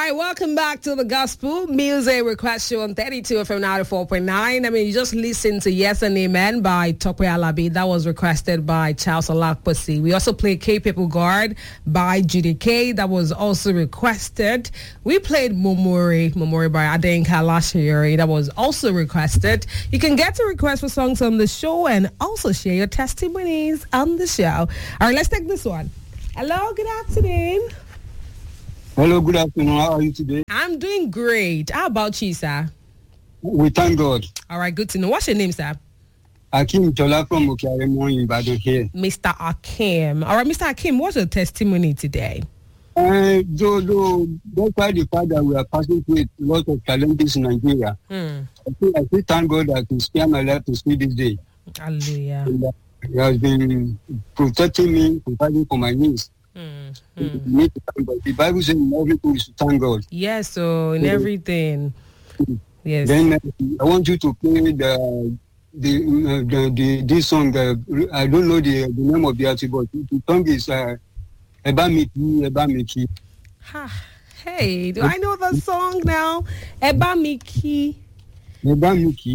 right, welcome back to the Gospel Music Request Show on 32 from 94.9. I mean, you just listened to Yes and Amen by Tope Alabi. That was requested by Charles Olakposi. We also played K-People Guard by Judy K. That was also requested. We played Momori by Adenka Lashiori. That was also requested. You can get a request for songs on the show and also share your testimonies on the show. All right, let's take this one. Hello, good afternoon. Hello, good afternoon. How are you today? I'm doing great. How about you, sir? We thank God. All right, good to know. What's your name, sir? Akim Tola from Okiaremo in Ibadan here. Mr. Akim. All right, Mr. Akim, what's your testimony today? Though despite the fact that we are passing through a lot of challenges in Nigeria, I still thank God that He spared my life to see this day. Hallelujah. And, He has been protecting me, providing for my needs. The Bible says in everything we should thank God. Yes, so in everything. Yes. Then I want you to play this song. I don't know the name of the artist, but the song is Ebamiki. Hey, do I know the song now? Ebamiki. Ebamiki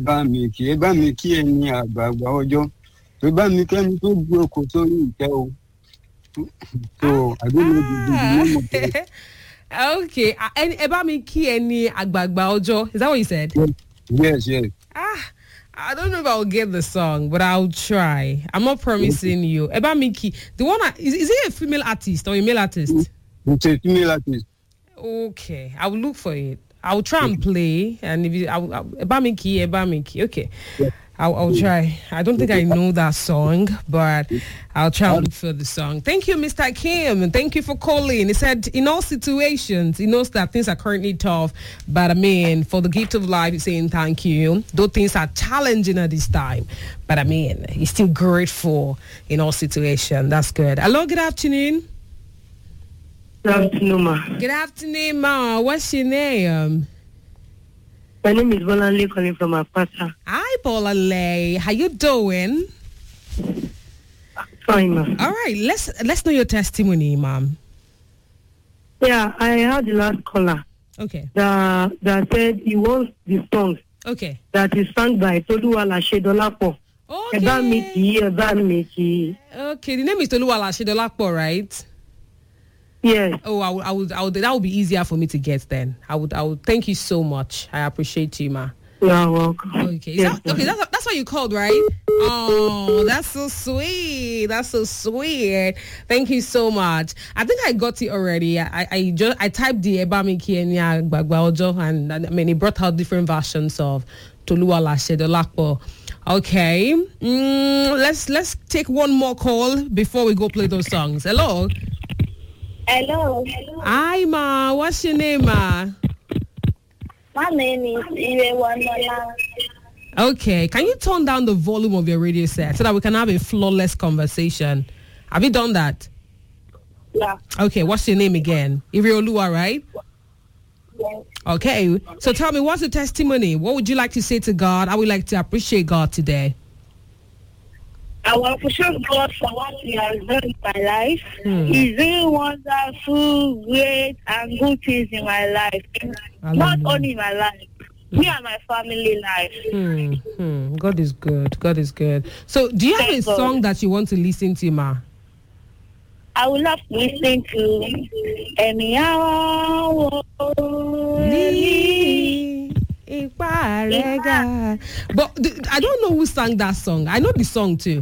ẹni àgbààgbà ọjọ́. Ebamiki ẹni tó gbé oko sórí ìtẹ́ o. So I don't know the name of it. Okay. Ebamiki ẹni àgbààgbà ọjọ́. Is that what you said? Yes. I don't know if I'll get the song, but I'll try. I'm not promising you. Ebamiki, the one is he a female artist or a male artist? It's a female artist. Okay, I will look for it. I'll try and play, and if you, Ebamiki. Okay, yeah. I'll try. I don't think I know that song, but I'll try and look for the song. Thank you, Mr. Kim, and thank you for calling. He said, in all situations, he knows that things are currently tough, but I mean, for the gift of life, he's saying thank you. Though things are challenging at this time, but I mean, he's still grateful in all situations. That's good. Hello, good afternoon. Good afternoon, ma. Good afternoon, ma. What's your name? My name is Bolanle calling from Apata. Hi, Bolanle. How you doing? Fine, ma. All right, let's know your testimony, ma'am. Yeah, I heard the last caller. Okay. That said he wants the song. Okay. That is sung by Toluwala Shedolapo. Okay. Ebamiki. Okay, the name is Toluwala Shedolapo, right? Yes. Oh, I would. That would be easier for me to get then. I would. Thank you so much. I appreciate you, ma. You're welcome. Okay. Yes. That's why you called, right? Oh, that's so sweet. That's so sweet. Thank you so much. I think I got it already. I typed the Ebamiki Enya Gbagbaojo, and I mean it brought out different versions of Toluwala Shedolapo. Okay. Let's take one more call before we go play those songs. Hello. Hello. Hi, ma. What's your name, ma? My name is Irewamola. Okay. Can you turn down the volume of your radio set so that we can have a flawless conversation? Have you done that? Yeah. Okay. What's your name again? Iriolua, right? Yes. Okay. So tell me, what's the testimony? What would you like to say to God? I would like to appreciate God today. I want to show God for what He has done in my life. He's doing wonderful, great, and good things in my life. Not only in my life, me and my family life. God is good. God is good. So, do you have a song that you want to listen to, ma? I would love to listen to Emiyawa. But I don't know who sang that song. I know the song too.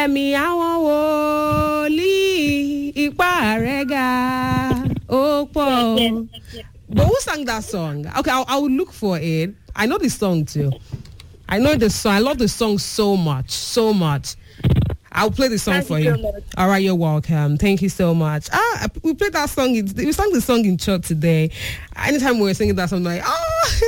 But who sang that song? Okay, I will look for it. I know the song too. I know the song. I love the song so much. I'll play the song for you. All right, you're welcome. Thank you so much. We played that song. We sang the song in church today. Anytime we were singing that song, I'm like,